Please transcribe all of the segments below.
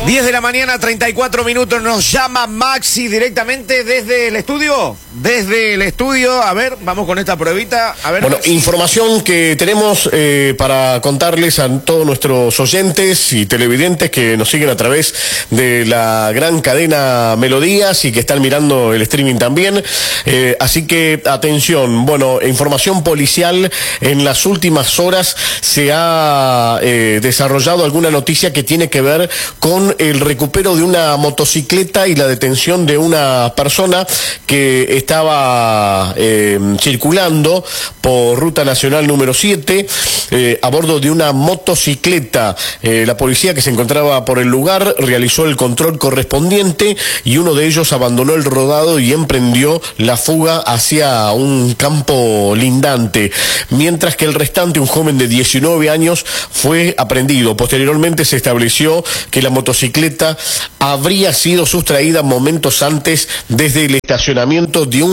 10 de la mañana, 34 minutos, nos llama Maxi directamente desde el estudio. Desde el estudio, a ver, vamos con esta pruebita. A ver, bueno, Maxi. Información que tenemos para contarles a todos nuestros oyentes y televidentes que nos siguen a través de la gran cadena Melodías y que están mirando el streaming también. Así que, atención, bueno, información policial. En las últimas horas se ha desarrollado alguna noticia que tiene que ver con el recupero de una motocicleta y la detención de una persona que estaba circulando por Ruta Nacional número 7 a bordo de una motocicleta. La policía que se encontraba por el lugar realizó el control correspondiente y uno de ellos abandonó el rodado y emprendió la fuga hacia un campo lindante, mientras que el restante, un joven de 19 años, fue aprehendido. Posteriormente se estableció que la motocicleta habría sido sustraída momentos antes desde el estacionamiento de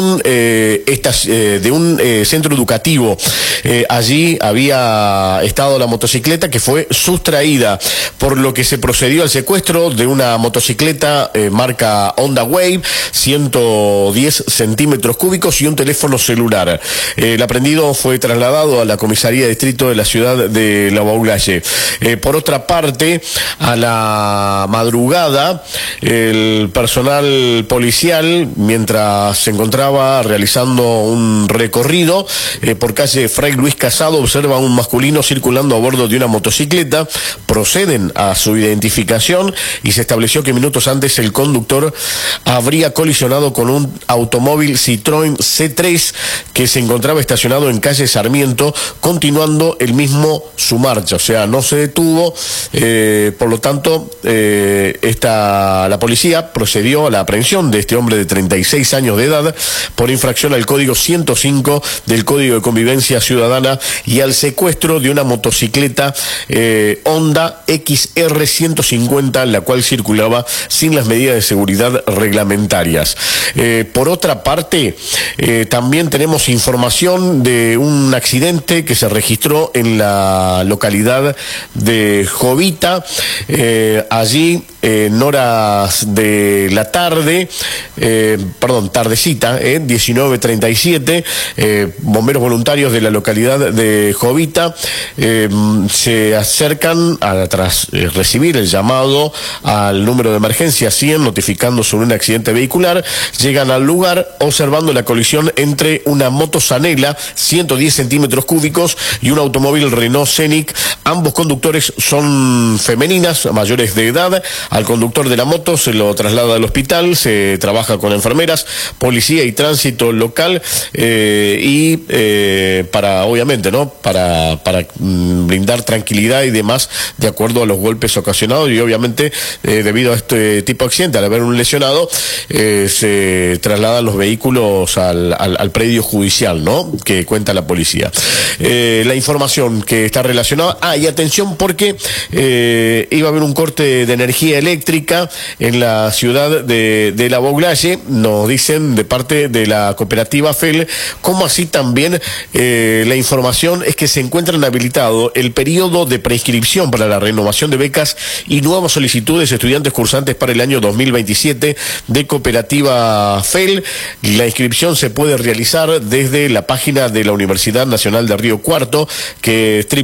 un centro educativo. Allí había estado la motocicleta que fue sustraída, por lo que se procedió al secuestro de una motocicleta marca Honda Wave, 110 centímetros cúbicos y un teléfono celular. El aprendido fue trasladado a la comisaría de distrito de la ciudad de La Baulalle. Por otra parte, a la madrugada, el personal policial, mientras se encontraba realizando un recorrido por calle Fray Luis Casado, observa a un masculino circulando a bordo de una motocicleta. Proceden a su identificación y se estableció que minutos antes el conductor habría colisionado con un automóvil Citroën C3 que se encontraba estacionado en calle Sarmiento, continuando el mismo su marcha, o sea, no se detuvo. Por lo tanto, la policía procedió a la aprehensión de este hombre de 36 años de edad por infracción al código 105 del Código de Convivencia Ciudadana y al secuestro de una motocicleta Honda XR 150, la cual circulaba sin las medidas de seguridad reglamentarias. Por otra parte, también tenemos información de un accidente que se registró en la localidad de Jovita. Allí, en horas de la tarde, tardecita, 19:37, bomberos voluntarios de la localidad de Jovita se acercan tras recibir el llamado al número de emergencia 100 notificando sobre un accidente vehicular. Llegan al lugar observando la colisión entre una moto Zanela 110 centímetros cúbicos y un automóvil Renault Scenic. Ambos conductores son femeninas, mayores de edad. Al conductor de la moto se lo traslada al hospital, se trabaja con enfermeras, policía y tránsito local para, obviamente, ¿no? Para brindar tranquilidad y demás de acuerdo a los golpes ocasionados y obviamente debido a este tipo de accidente, al haber un lesionado, se trasladan los vehículos al predio judicial, ¿no? Que cuenta la policía. La información que está relacionada, y atención porque iba a haber un corte de energía eléctrica en la ciudad de La Baulalle, nos dicen de parte de la cooperativa FEL, como así también la información es que se encuentra inhabilitado el periodo de prescripción para la renovación de becas y nuevas solicitudes de estudiantes cursantes para el año 2027 de cooperativa FEL. La inscripción se puede realizar desde la página de la Universidad Nacional de Río Cuarto, que es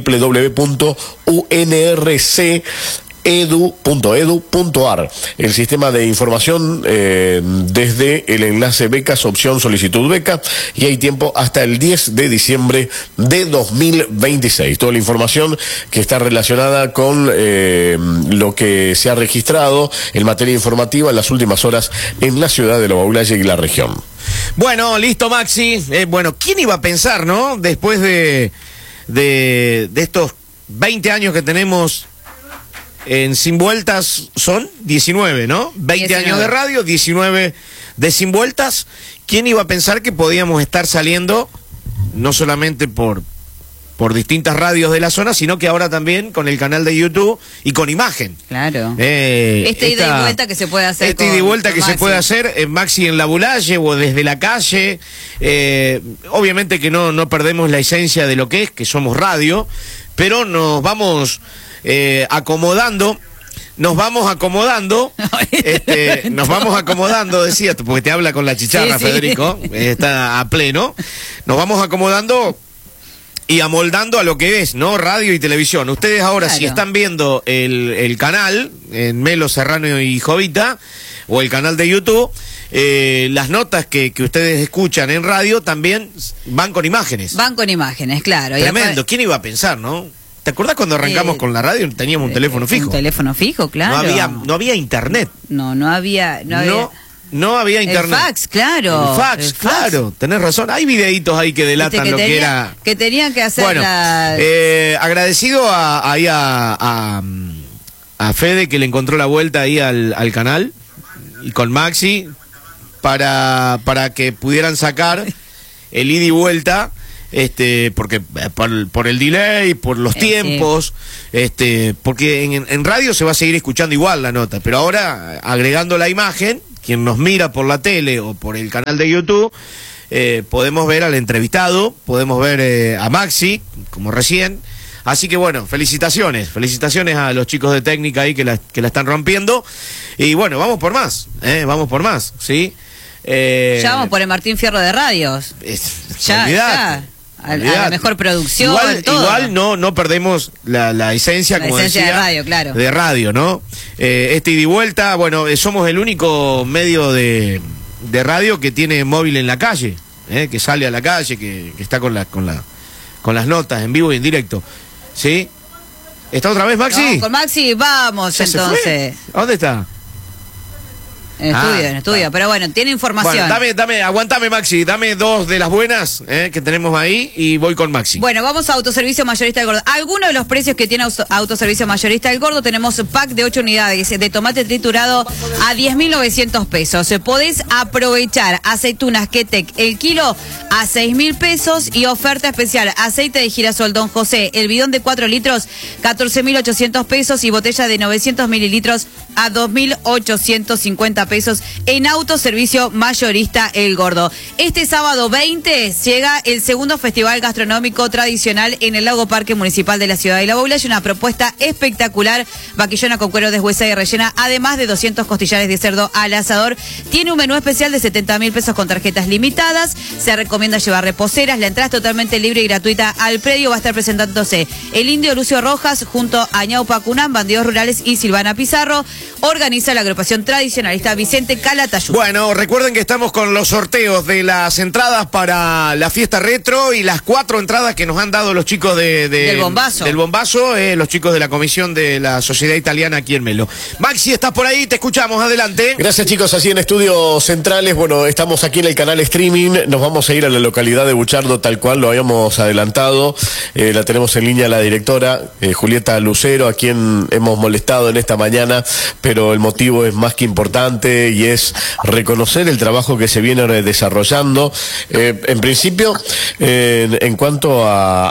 www.unrc.edu.ar. El sistema de información desde el enlace becas, opción solicitud beca, y hay tiempo hasta el 10 de diciembre de 2026. Toda la información que está relacionada con lo que se ha registrado en materia informativa en las últimas horas en la ciudad de La Baulalle y la región. Bueno, listo, Maxi. Bueno, ¿quién iba a pensar, no? Después de estos 20 años que tenemos en Sin Vueltas, son 19, ¿no? 20 años de radio, 19 de Sin Vueltas. ¿Quién iba a pensar que podíamos estar saliendo no solamente por distintas radios de la zona, sino que ahora también con el canal de YouTube y con imagen? Claro. Ida y vuelta que se puede hacer. Ida y vuelta que se puede hacer en Maxi en La Baulalle o desde la calle. Obviamente que no perdemos la esencia de lo que somos radio, pero nos vamos acomodando nos vamos acomodando, decía, porque te habla con la chicharra, sí, sí. Federico, está a pleno, nos vamos acomodando y amoldando a lo que es, ¿no? Radio y televisión. Ustedes ahora, claro, si están viendo el canal, en Melo, Serrano y Jovita, o el canal de YouTube, las notas que ustedes escuchan en radio también van con imágenes. Van con imágenes, claro. Tremendo, ¿quién iba a pensar, no? ¿Te acordás cuando arrancamos con la radio? Teníamos un teléfono fijo. Un teléfono fijo, claro. No había internet. No había internet. El fax, claro. El fax, claro. Tenés razón. Hay videitos ahí que delatan lo que era. Que tenían que hacer. Bueno, agradecido a Fede, que le encontró la vuelta ahí al canal, y con Maxi, para que pudieran sacar el ida y vuelta. Porque por el delay, por los tiempos, porque en radio se va a seguir escuchando igual la nota, pero ahora agregando la imagen, quien nos mira por la tele o por el canal de YouTube, podemos ver al entrevistado, podemos ver a Maxi, como recién. Así que bueno, felicitaciones a los chicos de técnica ahí que la están rompiendo. Y bueno, vamos por más, ¿sí? Ya vamos por el Martín Fierro de Radios. Ya. A la mejor producción, igual no perdemos la esencia, como decía, de radio, claro. De radio, ¿no? Ida y vuelta, bueno, somos el único medio de radio que tiene móvil en la calle, que sale a la calle, que está con las notas en vivo y en directo, ¿sí? ¿Está otra vez, Maxi? No, con Maxi vamos entonces. ¿A dónde está? En estudio, pero bueno, tiene información. Bueno, aguantame, Maxi, dame dos de las buenas que tenemos ahí y voy con Maxi. Bueno, vamos a Autoservicio Mayorista del Gordo. Algunos de los precios que tiene Autoservicio Mayorista del Gordo: tenemos pack de 8 unidades de tomate triturado a 10.900 pesos. Podés aprovechar aceitunas Ketec el kilo a 6.000 pesos y oferta especial: aceite de girasol Don José, el bidón de 4 litros, 14.800 pesos, y botella de 900 mililitros a 2.850 pesos en Autoservicio Mayorista El Gordo. Este sábado 20 llega el segundo Festival Gastronómico Tradicional en el Lago Parque Municipal de la Ciudad de La Boula. Hay una propuesta espectacular: vaquillona con cuero deshuesada y rellena, además de 200 costillares de cerdo al asador. Tiene un menú especial de 70.000 pesos con tarjetas limitadas. Se recomienda llevar reposeras. La entrada es totalmente libre y gratuita al predio. Va a estar presentándose el Indio Lucio Rojas junto a Ñaupa Cunán, Bandidos Rurales y Silvana Pizarro. Organiza la agrupación tradicionalista Vicente Calatayud. Bueno, recuerden que estamos con los sorteos de las entradas para la fiesta retro y las 4 entradas que nos han dado los chicos del Bombazo, los chicos de la comisión de la Sociedad Italiana aquí en Melo. Maxi, estás por ahí, te escuchamos, adelante. Gracias, chicos, así en Estudios Centrales. Bueno, estamos aquí en el canal streaming, nos vamos a ir a la localidad de Buchardo, tal cual lo habíamos adelantado. La tenemos en línea la directora, Julieta Lucero, a quien hemos molestado en esta mañana, pero el motivo es más que importante, y es reconocer el trabajo que se viene desarrollando. En principio, en cuanto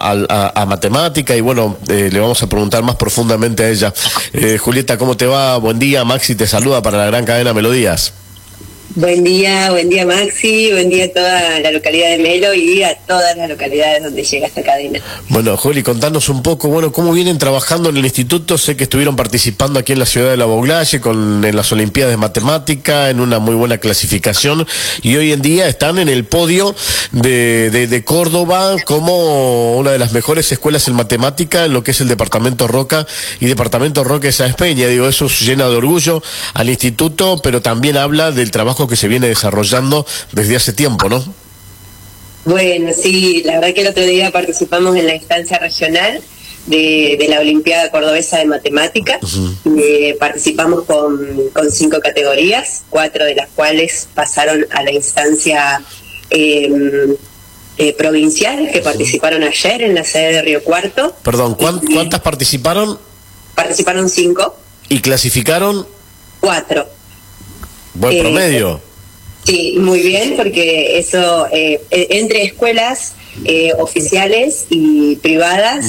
a matemática, y bueno, le vamos a preguntar más profundamente a ella. Julieta, ¿cómo te va? Buen día, Maxi te saluda para la gran cadena Melodías. Buen día Maxi, buen día a toda la localidad de Melo y a todas las localidades donde llega esta cadena. Bueno, Juli, contanos un poco, cómo vienen trabajando en el instituto. Sé que estuvieron participando aquí en la ciudad de La Boulaye en las Olimpiadas de Matemática, en una muy buena clasificación, y hoy en día están en el podio de Córdoba como una de las mejores escuelas en matemática en lo que es el departamento Roca y departamento Roque Sáenz Peña. Digo, eso llena de orgullo al instituto, pero también habla del trabajo que se viene desarrollando desde hace tiempo, ¿no? Bueno, sí, la verdad que el otro día participamos en la instancia regional de la Olimpiada Cordobesa de Matemática. Participamos con 5 categorías, 4 de las cuales pasaron a la instancia provincial, que participaron ayer en la sede de Río Cuarto. Perdón, ¿cuántas participaron? Participaron 5. ¿Y clasificaron? 4. Buen promedio. Sí, muy bien, porque eso, entre escuelas oficiales y privadas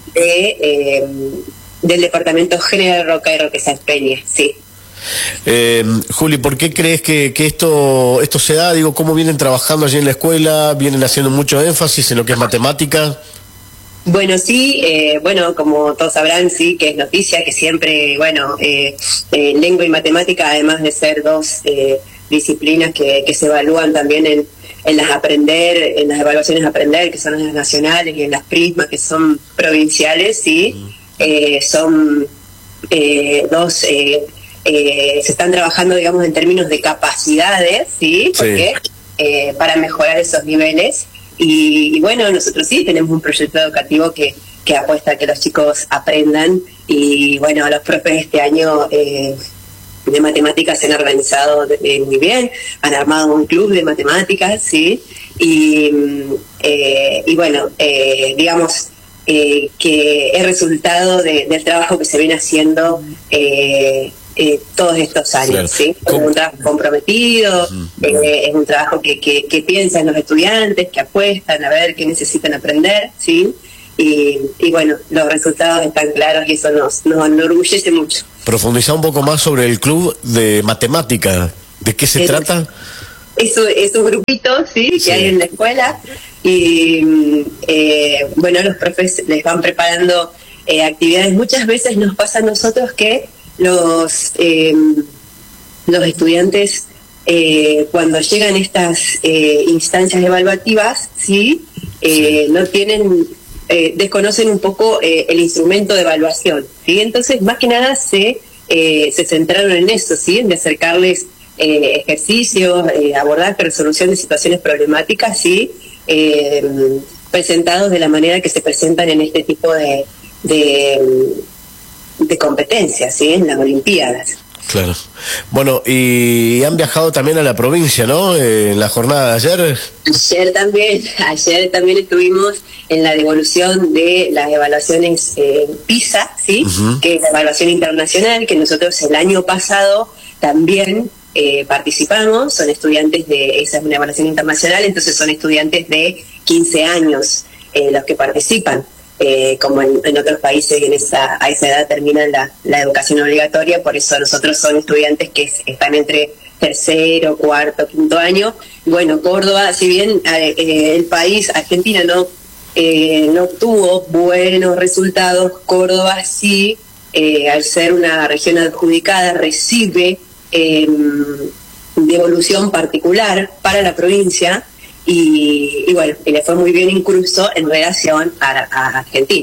del departamento General Roca y Roque Sáenz Peña, sí. Juli, ¿por qué crees que esto se da? Digo, ¿cómo vienen trabajando allí en la escuela? ¿Vienen haciendo mucho énfasis en lo que es matemática? Bueno, sí, bueno, como todos sabrán, sí, que es noticia, que siempre, bueno, lengua y matemática, además de ser dos disciplinas que se evalúan también en las evaluaciones aprender, que son las nacionales, y en las prismas, que son provinciales, sí, son dos, se están trabajando, digamos, en términos de capacidades, sí, porque para mejorar esos niveles. Y bueno, nosotros sí tenemos un proyecto educativo que apuesta a que los chicos aprendan, y bueno, los profes este año de matemáticas se han organizado muy bien, han armado un club de matemáticas, sí, y bueno, digamos que es resultado del trabajo que se viene haciendo todos estos años, ¿sí? Es un trabajo comprometido, es un trabajo que piensa en los estudiantes, que apuestan a ver qué necesitan aprender, ¿sí? Y bueno, los resultados están claros y eso nos enorgullece mucho. Profundizar un poco más sobre el club de matemática, ¿de qué se trata? Eso es un grupito, ¿sí? Que hay en la escuela, y bueno, los profes les van preparando actividades. Muchas veces nos pasa a nosotros que los estudiantes cuando llegan estas instancias evaluativas, ¿sí? No tienen, desconocen un poco el instrumento de evaluación, ¿sí? Entonces, más que nada se centraron en eso, ¿sí? En acercarles ejercicios, abordaje, resolución de situaciones problemáticas, ¿sí? Presentados de la manera que se presentan en este tipo de competencias, ¿sí? En las Olimpiadas. Claro. Bueno, y han viajado también a la provincia, ¿no? En la jornada de ayer. Ayer también estuvimos en la devolución de las evaluaciones PISA, ¿sí? Que es la evaluación internacional, que nosotros el año pasado también participamos. Son estudiantes esa es una evaluación internacional, entonces son estudiantes de 15 años los que participan. Como en otros países a esa edad terminan la educación obligatoria, por eso nosotros son estudiantes que están entre tercero, cuarto, quinto año. Bueno, Córdoba, si bien el país, Argentina, no obtuvo buenos resultados, Córdoba sí, al ser una región adjudicada, recibe devolución particular para la provincia. Y bueno, y le fue muy bien incluso en relación a Argentina.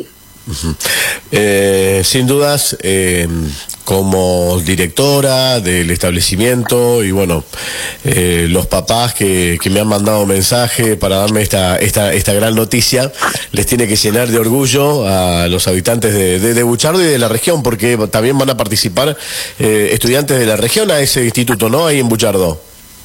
Sin dudas, como directora del establecimiento, y bueno, los papás que me han mandado mensaje para darme esta gran noticia, les tiene que llenar de orgullo a los habitantes de Buchardo y de la región, porque también van a participar estudiantes de la región a ese instituto, ¿no? Ahí en Buchardo.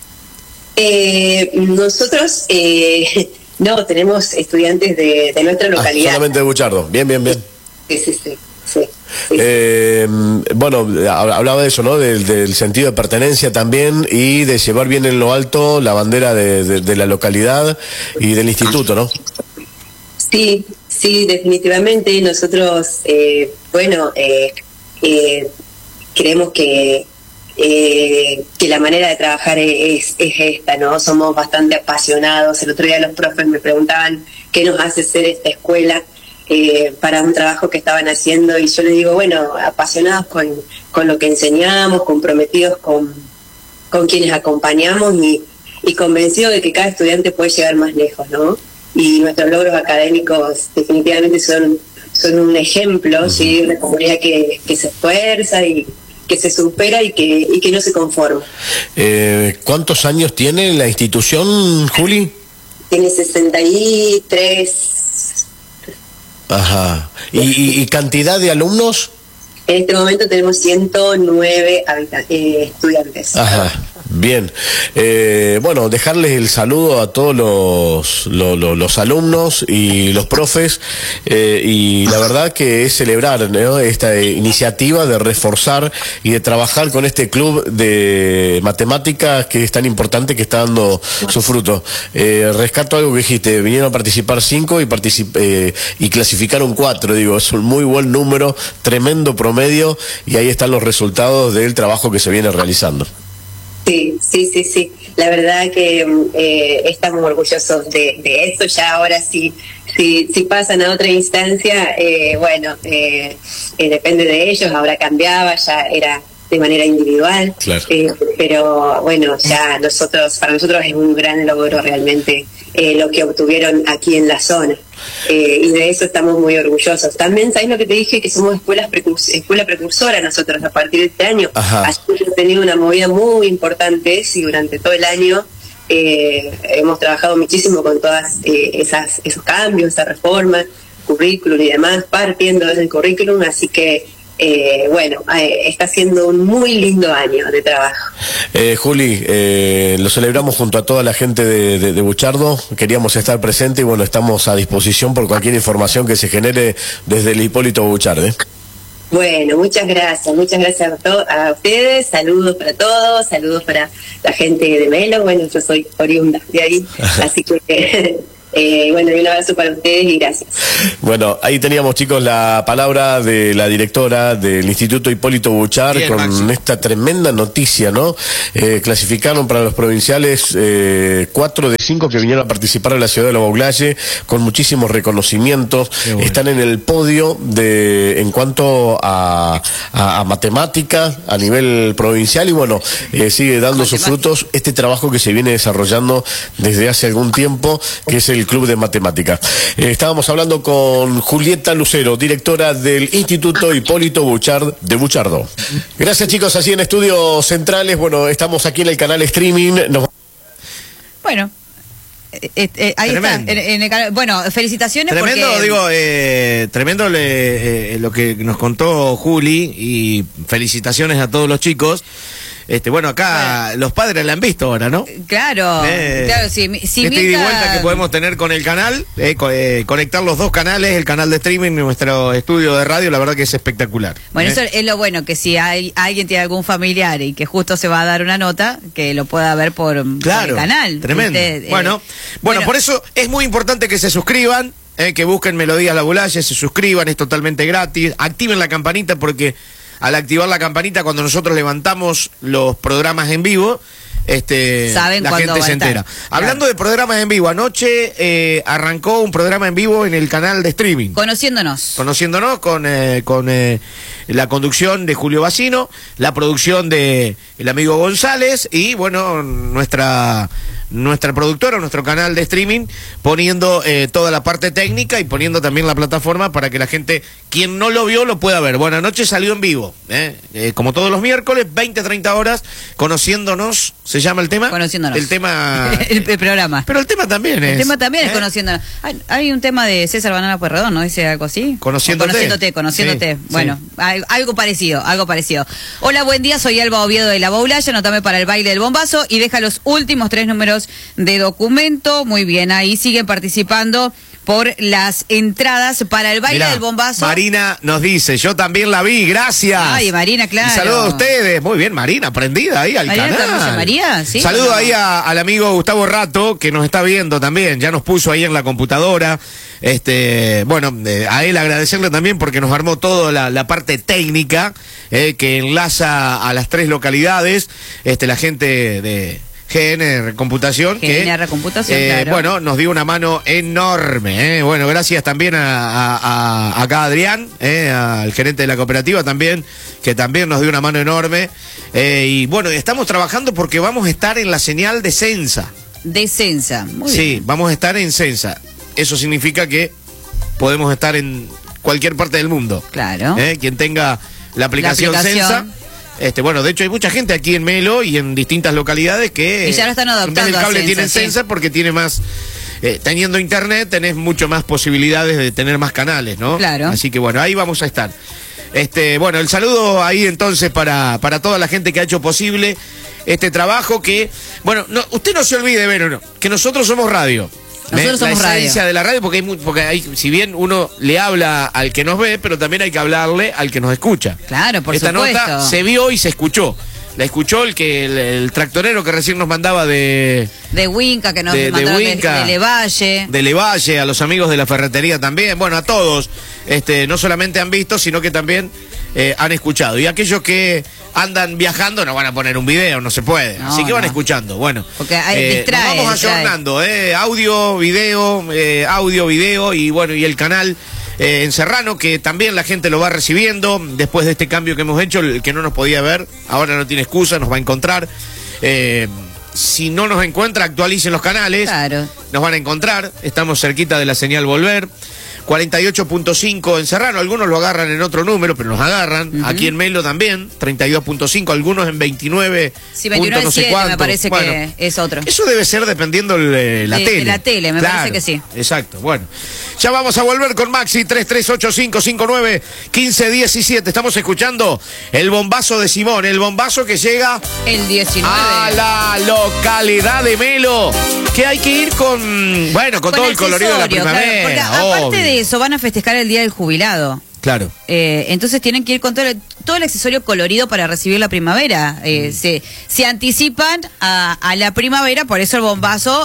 Nosotros no tenemos estudiantes de nuestra localidad. Solamente de Buchardo. Bien. Sí. Bueno, hablaba de eso, ¿no? Del sentido de pertenencia también, y de llevar bien en lo alto la bandera de la localidad y del instituto, ¿no? Sí, definitivamente. Nosotros, creemos que la manera de trabajar es esta, ¿no? Somos bastante apasionados. El otro día los profes me preguntaban qué nos hace ser esta escuela para un trabajo que estaban haciendo, y yo les digo, bueno, apasionados con lo que enseñamos, comprometidos con quienes acompañamos, y convencidos de que cada estudiante puede llegar más lejos, ¿no? Y nuestros logros académicos definitivamente son un ejemplo, ¿sí? Una comunidad que se esfuerza y que se supera y que no se conforma. ¿Cuántos años tiene la institución, Juli? Tiene 63. Ajá. ¿Y cantidad de alumnos? En este momento tenemos 109 estudiantes. Ajá. Bien, bueno, dejarles el saludo a todos los alumnos y los profes, y la verdad que es celebrar, ¿no?, esta iniciativa de reforzar y de trabajar con este club de matemáticas que es tan importante, que está dando su fruto. Rescato algo que dijiste, vinieron a participar 5 y clasificaron 4, digo, es un muy buen número, tremendo promedio, y ahí están los resultados del trabajo que se viene realizando. Sí. La verdad que estamos orgullosos de eso. Ya ahora si pasan a otra instancia, depende de ellos. Ahora cambiaba, ya era de manera individual. Claro. Pero bueno, ya para nosotros es un gran logro realmente lo que obtuvieron aquí en la zona. Y de eso estamos muy orgullosos. También, ¿sabes lo que te dije? Que somos escuela precursora nosotros a partir de este año. Así que hemos tenido una movida muy importante y durante todo el año hemos trabajado muchísimo con todas esos cambios, esa reforma, currículum y demás, partiendo desde el currículum, así que está siendo un muy lindo año de trabajo. Juli, lo celebramos junto a toda la gente de Buchardo. Queríamos estar presente y bueno, estamos a disposición por cualquier información que se genere desde el Hipólito Buchardo. Bueno, muchas gracias a ustedes, saludos para todos, saludos para la gente de Melo. Bueno, yo soy oriunda de ahí, así que y un abrazo para ustedes y gracias. Bueno, ahí teníamos, chicos, la palabra de la directora del Instituto Hipólito Buchar. Bien, con Maxi, esta tremenda noticia, ¿no? Clasificaron para los provinciales 4 de 5 que vinieron a participar en la ciudad de Lobaullaye con muchísimos reconocimientos. Bueno. Están en el podio en cuanto a matemática a nivel provincial y bueno, sigue dando sus frutos este trabajo que se viene desarrollando desde hace algún tiempo, que es el Club de Matemática. Estábamos hablando con Julieta Lucero, directora del Instituto Hipólito Buchard de Buchardo. Gracias, chicos, así en Estudios Centrales. Bueno, estamos aquí en el canal streaming. Bueno, ahí tremendo. Está. En el canal. Bueno, felicitaciones. Tremendo, porque... tremendo lo que nos contó Juli y felicitaciones a todos los chicos. Acá los padres la han visto ahora, ¿no? Claro, sí. Ida y vuelta que podemos tener con el canal, conectar los dos canales, el canal de streaming y nuestro estudio de radio, la verdad que es espectacular. Bueno, eso es lo bueno, que si alguien tiene algún familiar y que justo se va a dar una nota, que lo pueda ver por el canal. Tremendo. Bueno, por eso es muy importante que se suscriban, que busquen Melodías Lobaullaye, se suscriban, es totalmente gratis, activen la campanita porque... Al activar la campanita, cuando nosotros levantamos los programas en vivo, saben la gente se entera. Claro. Hablando de programas en vivo, anoche arrancó un programa en vivo en el canal de streaming. Conociéndonos con la conducción de Julio Bacino, la producción de el amigo González y bueno, nuestra productora, nuestro canal de streaming, poniendo toda la parte técnica y poniendo también la plataforma para que la gente, quien no lo vio, lo pueda ver. Bueno, anoche salió en vivo, como todos los miércoles, 20-30 horas, Conociéndonos, ¿se llama el tema? Conociéndonos. El tema... el programa. Pero el tema también es... El tema también es Conociéndonos. Hay un tema de César Banana Pueyrredón, ¿no? Dice algo así. Conociéndote. Sí, bueno, sí. Algo parecido. Hola, buen día, soy Alba Oviedo de Lobaullaye, anotame para el baile del bombazo y deja los últimos 3 números de documento. Muy bien, ahí siguen participando por las entradas para el baile del bombazo. Marina nos dice, yo también la vi, gracias. Ay, Marina, claro. Y saludos a ustedes. Muy bien, Marina, prendida ahí al canal. María, sí. Saludo ahí al amigo Gustavo Rato, que nos está viendo también, ya nos puso ahí en la computadora. A él agradecerle también porque nos armó toda la parte técnica, que enlaza a las 3 localidades, la gente de GNR Computación, claro. Bueno, nos dio una mano enorme, Bueno, gracias también a acá Adrián, al gerente de la cooperativa también, que también nos dio una mano enorme, y bueno, estamos trabajando porque vamos a estar en la señal de Sensa. Muy bien. Sí, vamos a estar en Sensa. Eso significa que podemos estar en cualquier parte del mundo. Claro. Quien tenga la aplicación Sensa. De hecho hay mucha gente aquí en Melo y en distintas localidades que y ya lo están adoptando. En vez del cable tienen Sensa porque tiene más, teniendo internet tenés mucho más posibilidades de tener más canales, ¿no? Claro. Así que bueno, ahí vamos a estar. El saludo ahí entonces para toda la gente que ha hecho posible este trabajo que, usted no se olvide, que nosotros somos radio. Nosotros somos la esencia de la radio, porque hay, si bien uno le habla al que nos ve, pero también hay que hablarle al que nos escucha. Claro, por supuesto. Esta nota se vio y se escuchó. La escuchó el tractorero que recién nos mandaba de Huinca, que nos mandaron de Levalle. De Levalle, a los amigos de la ferretería también. Bueno, a todos. No solamente han visto, sino que también han escuchado. Y aquellos que andan viajando, no van a poner un video, no se puede. No, así que van no. escuchando. Bueno, Porque distrae, nos vamos distrae. ayornando, audio, video y bueno, y el canal en Serrano, que también la gente lo va recibiendo después de este cambio que hemos hecho. El que no nos podía ver, ahora no tiene excusa, nos va a encontrar. Si no nos encuentra, actualicen los canales. Claro. Nos van a encontrar. Estamos cerquita de la señal Volver. 48.5 en Serrano, algunos lo agarran en otro número, pero nos agarran. Aquí en Melo también, 32.5, algunos en 29. Sí, 29 no sé 7 cuánto. me parece Bueno, que es otro. eso debe ser dependiendo la De tele. la tele, me parece que sí. Exacto, bueno. Ya vamos a volver con Maxi, 3385591517. Estamos escuchando el bombazo de Simón, el bombazo que llega El 19. a la localidad de Melo, que hay que ir con, bueno, con todo el colorido de la accesorio, primavera. claro, porque aparte obvio. de eso, van a festejar el Día del Jubilado. Claro. Entonces tienen que ir con todo el accesorio colorido para recibir la primavera. Se anticipan a la primavera, por eso el bombazo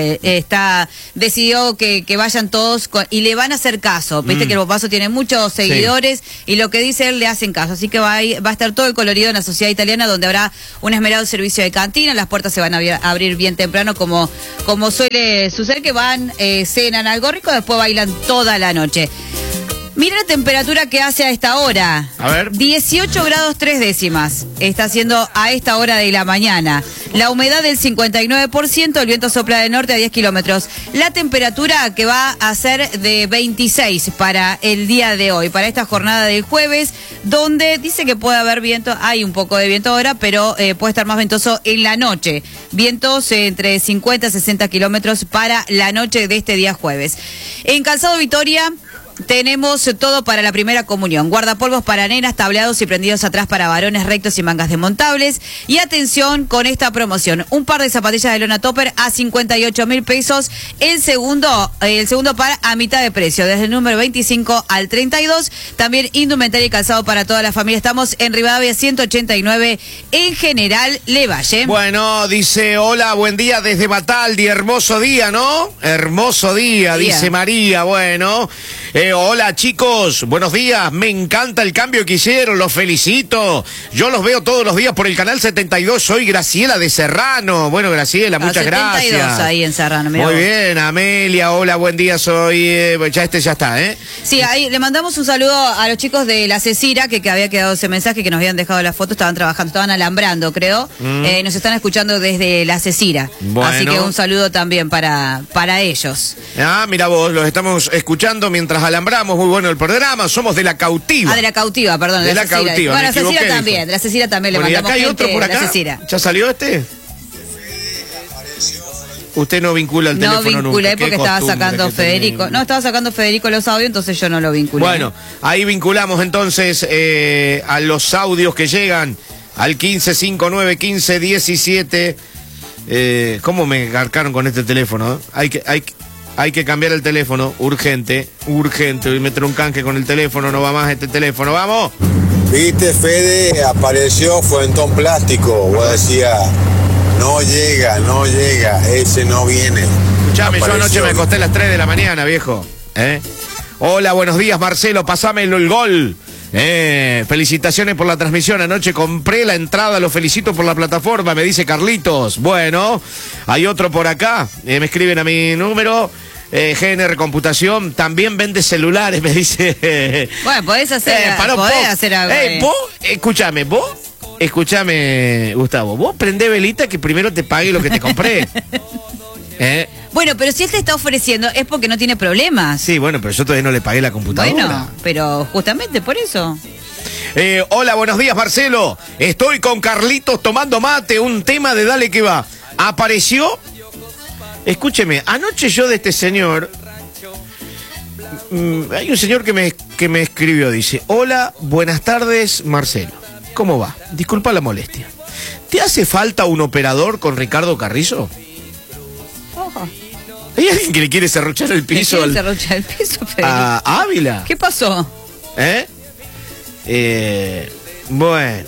está decidió que vayan todos y le van a hacer caso. Viste que el bombazo tiene muchos seguidores y lo que dice él le hacen caso. Así que va a estar todo el colorido en la sociedad italiana, donde habrá un esmerado servicio de cantina. Las puertas se van a abrir bien temprano, como suele suceder, que van, cenan algo rico, después bailan toda la noche. Mira la temperatura que hace a esta hora. A ver. 18 grados 3 décimas está haciendo a esta hora de la mañana. La humedad del 59%, el viento sopla de norte a 10 kilómetros. La temperatura que va a ser de 26 para el día de hoy, para esta jornada del jueves, donde dice que puede haber viento, hay un poco de viento ahora, pero puede estar más ventoso en la noche. Vientos entre 50 y 60 kilómetros para la noche de este día jueves. En Calzado Vitoria tenemos todo para la primera comunión. Guardapolvos para nenas, tableados y prendidos atrás para varones, rectos y mangas desmontables. Y atención con esta promoción. Un par de zapatillas de lona topper a 58.000 pesos. El segundo par a mitad de precio, desde el número 25 al 32. También indumentaria y calzado para toda la familia. Estamos en Rivadavia 189 en General Levalle. Bueno, dice, hola, buen día desde Bataldi, hermoso día, ¿no? Hermoso día, dice María, bueno. Hola chicos, buenos días, me encanta el cambio que hicieron, los felicito. Yo los veo todos los días por el canal 72, soy Graciela de Serrano. Bueno, Graciela, muchas 72 gracias. ahí en Serrano, mirá Muy vos. bien, Amelia, hola, buen día, soy... ya está, ¿eh? Sí, ahí le mandamos un saludo a los chicos de la Cecira, que había quedado ese mensaje, que nos habían dejado la foto, estaban trabajando, estaban alambrando, creo. Nos están escuchando desde la Cecira. Bueno. Así que un saludo también para ellos. Ah, mira vos, los estamos escuchando mientras alambramos, muy bueno el programa, somos de La Cautiva. Ah, de la Cautiva, perdón. De La Cecira. Cautiva, Bueno, me la Cecira equivoqué, también, dijo. de la Cecira también Bueno, le y mandamos acá hay gente otro por de la acá. Cecira. ¿Ya salió este? Usted no vincula el No teléfono vinculé nunca. Qué porque estaba costumbre sacando que Federico. tenemos. No, estaba sacando Federico los audios, entonces yo no lo vinculé. Bueno, ahí vinculamos entonces a los audios que llegan al 15591517. ¿Cómo me garcaron con este teléfono? Hay que cambiar el teléfono, urgente. Hoy me truncan que con el teléfono no va más este teléfono, ¡vamos! Viste, Fede, apareció Fuentón Plástico. Vos decías, no llega, ese no viene. Escuchame, yo Apareció. anoche me acosté a las 3 de la mañana, viejo. Hola, buenos días, Marcelo, pasámelo el gol. Felicitaciones por la transmisión. Anoche compré la entrada, lo felicito por la plataforma, me dice Carlitos. Bueno, hay otro por acá, me escriben a mi número. GNR Computación también vende celulares, me dice. Bueno, podés hacer algo. Vos, escuchame, Gustavo, vos prendé velita que primero te pague lo que te compré. Bueno, pero si él te está ofreciendo es porque no tiene problemas. Sí, bueno, pero yo todavía no le pagué la computadora. Bueno, pero justamente por eso. Hola, buenos días, Marcelo. Estoy con Carlitos tomando mate, un tema de Dale que va. Apareció. Escúcheme, anoche yo de este señor. Hay un señor que me escribió, dice: hola, buenas tardes, Marcelo. ¿Cómo va? Disculpa la molestia. ¿Te hace falta un operador con Ricardo Carrizo? Ojo. ¿Hay alguien que le quiere serruchar el piso ¿Quién serrucha el piso, Federico? a Ávila? ¿Qué pasó? Bueno.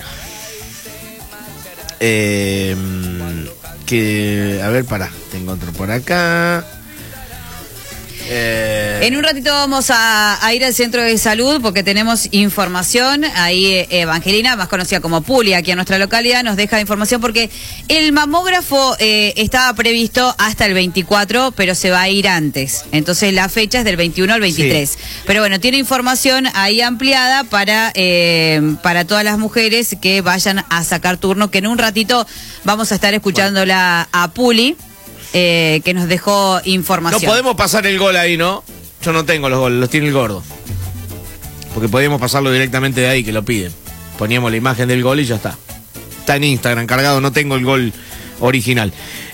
A ver, pará. Tengo otro por acá. En un ratito vamos a ir al centro de salud porque tenemos información. Ahí Evangelina, más conocida como Puli, aquí en nuestra localidad, nos deja información porque el mamógrafo estaba previsto hasta el 24, pero se va a ir antes. Entonces la fecha es del 21 al 23. Sí. Pero bueno, tiene información ahí ampliada para todas las mujeres que vayan a sacar turno, que en un ratito vamos a estar escuchándola a Puli. Que nos dejó información. No podemos pasar el gol ahí, ¿no? Yo no tengo los goles, los tiene el gordo. Porque podíamos pasarlo directamente de ahí, que lo piden. Poníamos la imagen del gol y ya está. Está en Instagram cargado, no tengo el gol original.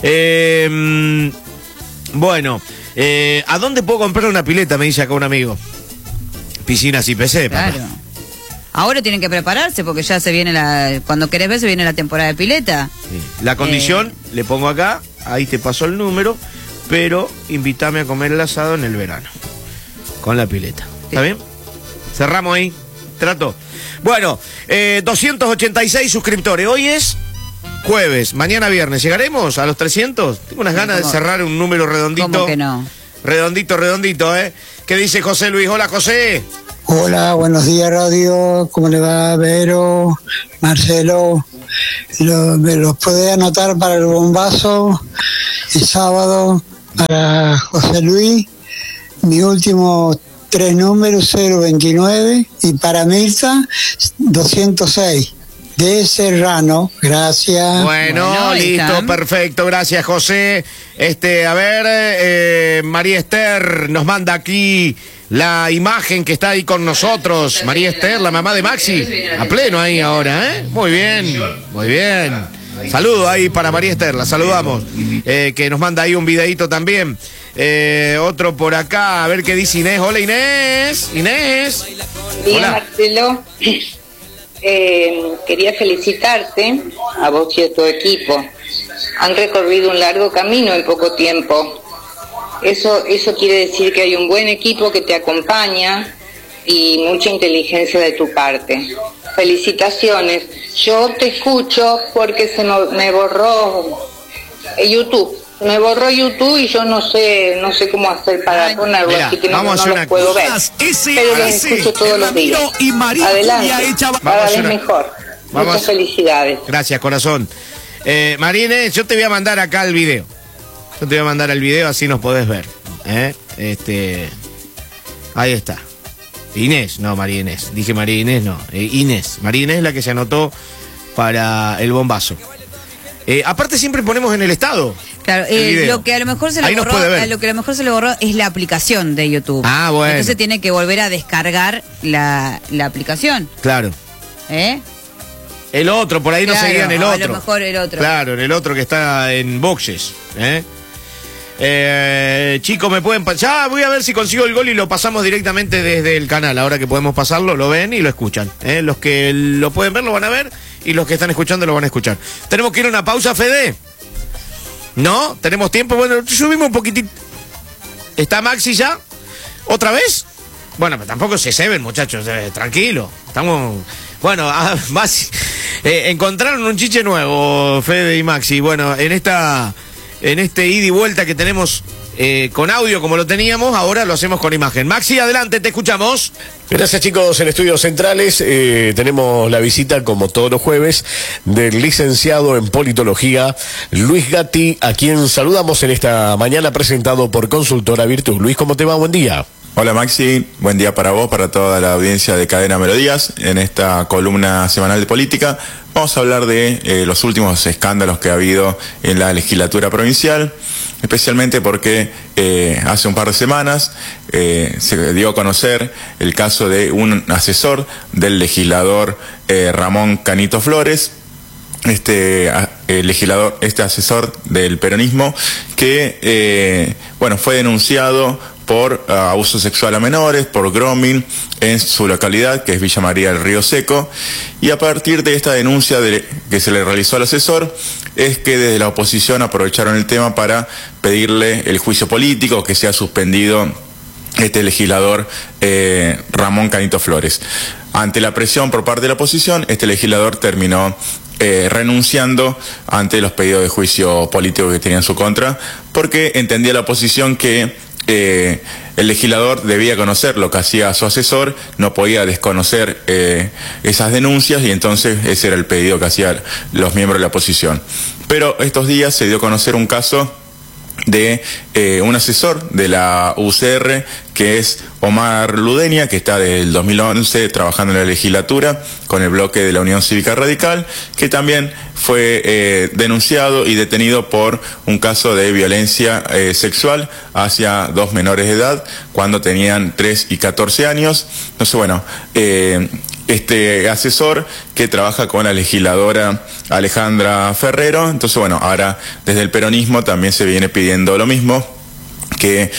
Bueno, ¿a dónde puedo comprar una pileta? Me dice acá un amigo. Piscinas y PC, claro. Papá. Ahora tienen que prepararse porque ya se viene cuando querés ver, se viene la temporada de pileta. Sí. La condición, le pongo acá, ahí te paso el número, pero invítame a comer el asado en el verano, con la pileta. ¿Está bien? Cerramos ahí, trato. Bueno, 286 suscriptores, hoy es jueves, mañana viernes, ¿llegaremos a los 300? Tengo unas ganas de cerrar un número redondito. ¿Cómo que no? Redondito, ¿eh? ¿Qué dice José Luis? Hola, José. Hola, buenos días, Radio. ¿Cómo le va, Vero, Marcelo? ¿Me los puede anotar para el bombazo el sábado para José Luis? Mi último 3 números, 029, y para Mirta, 206. De Serrano, gracias. Bueno, listo, perfecto, gracias, José. A ver, María Esther nos manda aquí la imagen que está ahí con nosotros. María Esther, la mamá de Maxi, a pleno ahí ahora, ¿eh? Muy bien, muy bien. Saludo ahí para María Esther, la saludamos. Que nos manda ahí un videíto también. Otro por acá, a ver qué dice Inés. Hola, Inés. Inés. Hola, Marcelo. Quería felicitarte a vos y a tu equipo. Han recorrido un largo camino en poco tiempo. Eso quiere decir que hay un buen equipo que te acompaña y mucha inteligencia de tu parte. Felicitaciones. Yo te escucho porque me borró YouTube. Me borró YouTube y yo no sé cómo hacer para ponerlo, mira, así que no los puedo ver. Pero los escucho todos los días. Adelante, cada vez mejor. Muchas felicidades. Gracias, corazón. María Inés, yo te voy a mandar acá el video. Yo te voy a mandar el video, así nos podés ver. Ahí está. Inés, no María Inés. Dije María Inés, no. Inés. María Inés es la que se anotó para el bombazo. Aparte siempre ponemos en el estado. Claro, lo que a lo mejor se le borró, lo que a lo mejor se le borró es la aplicación de YouTube. Ah, bueno. Entonces tiene que volver a descargar la aplicación. Claro. El otro, por ahí claro, no seguían el otro. A lo mejor el otro. Claro, el otro que está en boxes. Chicos, me pueden... Ya voy a ver si consigo el gol y lo pasamos directamente desde el canal. Ahora que podemos pasarlo, lo ven y lo escuchan. Los que lo pueden ver lo van a ver y los que están escuchando lo van a escuchar. ¿Tenemos que ir a una pausa, Fede? ¿No? ¿Tenemos tiempo? Bueno, subimos un poquitito. ¿Está Maxi ya? ¿Otra vez? Bueno, pero tampoco se ceben, muchachos. Tranquilo. Estamos... Bueno, encontraron un chiche nuevo, Fede y Maxi. Bueno, en este ida y vuelta que tenemos con audio como lo teníamos, ahora lo hacemos con imagen. Maxi, adelante, te escuchamos. Gracias, chicos. En Estudios Centrales tenemos la visita, como todos los jueves, del licenciado en Politología, Luis Gatti, a quien saludamos en esta mañana, presentado por Consultora Virtus. Luis, ¿cómo te va? Buen día. Hola Maxi, buen día para vos, para toda la audiencia de Cadena Melodías. En esta columna semanal de política vamos a hablar de los últimos escándalos que ha habido en la legislatura provincial, especialmente porque hace un par de semanas se dio a conocer el caso de un asesor del legislador Ramón Canito Flores, este asesor del peronismo que fue denunciado por abuso sexual a menores, por grooming en su localidad, que es Villa María del Río Seco, y a partir de esta denuncia que se le realizó al asesor, es que desde la oposición aprovecharon el tema para pedirle el juicio político, que sea suspendido este legislador Ramón Canito Flores. Ante la presión por parte de la oposición, este legislador terminó renunciando ante los pedidos de juicio político que tenía en su contra, porque entendía la oposición que el legislador debía conocer lo que hacía su asesor, no podía desconocer esas denuncias, y entonces ese era el pedido que hacían los miembros de la oposición. Pero estos días se dio a conocer un caso de un asesor de la UCR, que es Omar Ludeña, que está desde el 2011 trabajando en la legislatura con el bloque de la Unión Cívica Radical, que también fue denunciado y detenido por un caso de violencia sexual hacia 2 menores de edad cuando tenían 3 y 14 años. Entonces, bueno, este asesor que trabaja con la legisladora Alejandra Ferrero. Entonces, bueno, ahora desde el peronismo también se viene pidiendo lo mismo, que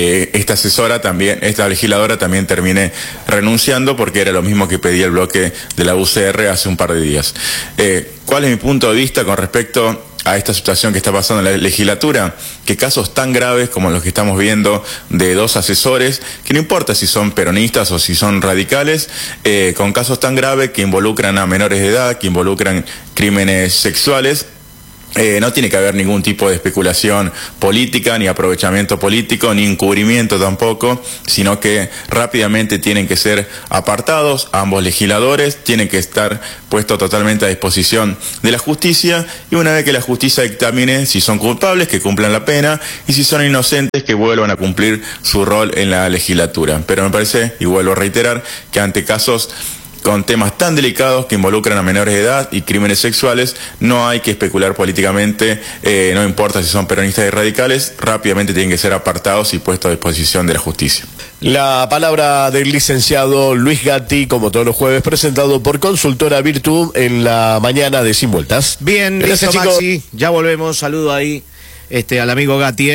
esta legisladora también termine renunciando, porque era lo mismo que pedía el bloque de la UCR hace un par de días. ¿Cuál es mi punto de vista con respecto a esta situación que está pasando en la legislatura? Que casos tan graves como los que estamos viendo de 2 asesores, que no importa si son peronistas o si son radicales, con casos tan graves que involucran a menores de edad, que involucran crímenes sexuales, no tiene que haber ningún tipo de especulación política, ni aprovechamiento político, ni encubrimiento tampoco, sino que rápidamente tienen que ser apartados ambos legisladores, tienen que estar puestos totalmente a disposición de la justicia, y una vez que la justicia dictamine si son culpables, que cumplan la pena, y si son inocentes, que vuelvan a cumplir su rol en la legislatura. Pero me parece, y vuelvo a reiterar, que ante casos con temas tan delicados que involucran a menores de edad y crímenes sexuales, no hay que especular políticamente, no importa si son peronistas y radicales, rápidamente tienen que ser apartados y puestos a disposición de la justicia. La palabra del licenciado Luis Gatti, como todos los jueves, presentado por Consultora Virtu en la mañana de Sin Vueltas. Bien, gracias, listo, Maxi, ya volvemos, saludo ahí al amigo Gatti.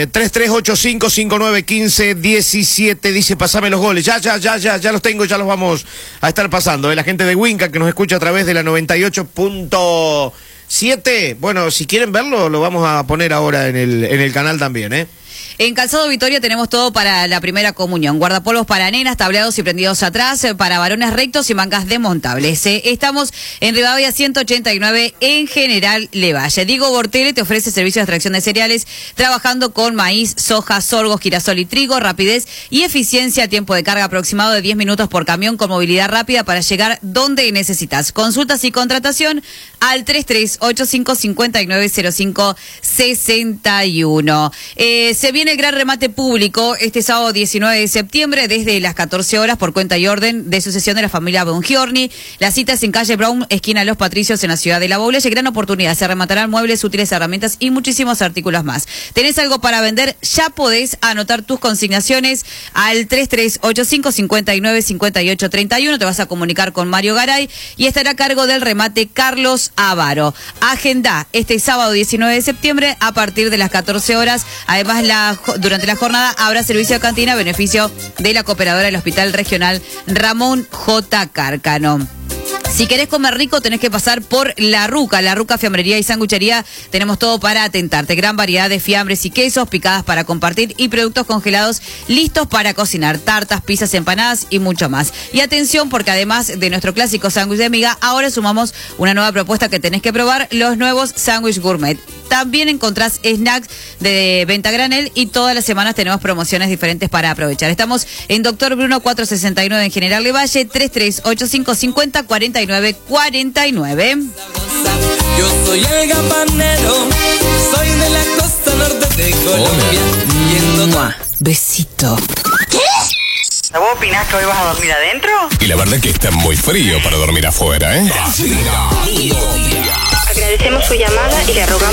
3385-5915-17, dice, pasame los goles. Ya los tengo, ya los vamos a estar pasando. La gente de Winca que nos escucha a través de la 98.7. Bueno, si quieren verlo, lo vamos a poner ahora en el canal también, En Calzado Victoria tenemos todo para la primera comunión. Guardapolvos para nenas, tableados y prendidos atrás, para varones rectos y mangas desmontables. Estamos en Rivadavia 189 en General Levalle. Diego Bortele te ofrece servicio de extracción de cereales, trabajando con maíz, soja, sorgos, girasol y trigo, rapidez y eficiencia, tiempo de carga aproximado de 10 minutos por camión, con movilidad rápida para llegar donde necesitas. Consultas y contratación al 3385-590561. Se viene el gran remate público este sábado 19 de septiembre desde las 14 horas por cuenta y orden de sucesión de la familia Bongiorni. La cita es en calle Brown, esquina Los Patricios, en la ciudad de La Baule. Gran oportunidad, se rematarán muebles, útiles, herramientas y muchísimos artículos más. ¿Tenés algo para vender? Ya podés anotar tus consignaciones al 3385-595831. Te vas a comunicar con Mario Garay y estará a cargo del remate Carlos Avaro. Agenda este sábado 19 de septiembre a partir de las 14 horas. Además, durante la jornada habrá servicio de cantina a beneficio de la cooperadora del Hospital Regional Ramón J. Cárcano. Si querés comer rico, tenés que pasar por La Ruca Fiambrería y Sanguchería. Tenemos todo para atentarte. Gran variedad de fiambres y quesos, picadas para compartir y productos congelados listos para cocinar. Tartas, pizzas, empanadas y mucho más. Y atención, porque además de nuestro clásico sándwich de miga, ahora sumamos una nueva propuesta que tenés que probar: los nuevos sándwich gourmet. También encontrás snacks de venta granel y todas las semanas tenemos promociones diferentes para aprovechar. Estamos en Doctor Bruno 469 en General Levalle, 3385-504949. Yo soy el Gapanero, soy de la costa norte de Colombia. Besito. ¿Qué? ¿Vos opinás que hoy vas a dormir adentro? Y la verdad que está muy frío para dormir afuera, Agradecemos su llamada y le rogamos